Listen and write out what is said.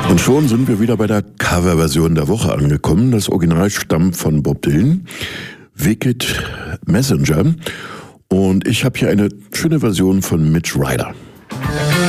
Und schon sind wir wieder bei der Coverversion der Woche angekommen. Das Original stammt von Bob Dylan, Wicked Messenger. Und ich habe hier eine schöne Version von Mitch Ryder.